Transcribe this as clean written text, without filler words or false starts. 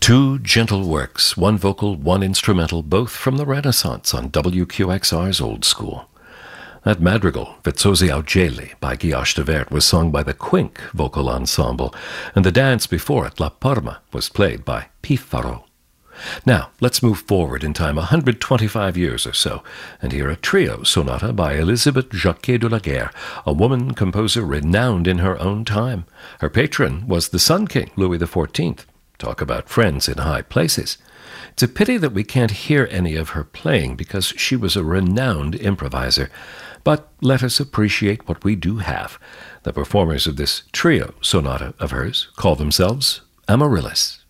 Two gentle works, one vocal, one instrumental, both from the Renaissance on WQXR's Old School. That madrigal, Vezzosi Augelli, by Guillaume de Vert, was sung by the Quink Vocal Ensemble, and the dance before it, La Parma, was played by Pifaro. Now, let's move forward in time 125 years or so, and hear a trio sonata by Elisabeth Jacquet de la Guerre, a woman composer renowned in her own time. Her patron was the Sun King, Louis XIV. Talk about friends in high places. It's a pity that we can't hear any of her playing because she was a renowned improviser. But let us appreciate what we do have. The performers of this trio sonata of hers call themselves Amaryllis.